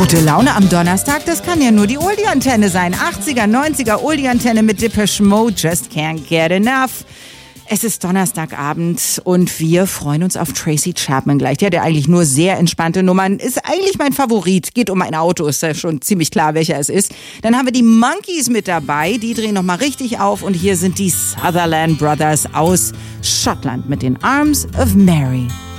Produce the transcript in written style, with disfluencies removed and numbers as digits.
Gute Laune am Donnerstag, das kann ja nur die Oldie-Antenne sein. 80er, 90er Oldie-Antenne mit Depeche Mode, Just Can't Get Enough. Es ist Donnerstagabend und wir freuen uns auf Tracy Chapman gleich. Der hat ja eigentlich nur sehr entspannte Nummern. Ist eigentlich mein Favorit. Geht um ein Auto, ist ja schon ziemlich klar, welcher es ist. Dann haben wir die Monkees mit dabei. Die drehen nochmal richtig auf. Und hier sind die Sutherland Brothers aus Schottland mit den Arms of Mary.